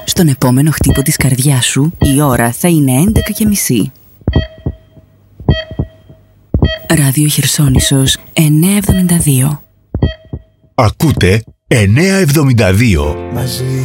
Στον επόμενο χτύπο της καρδιάς σου η ώρα θα είναι 11:30. Ράδιο Χερσόνησος 972. Ακούτε 972. Μαζί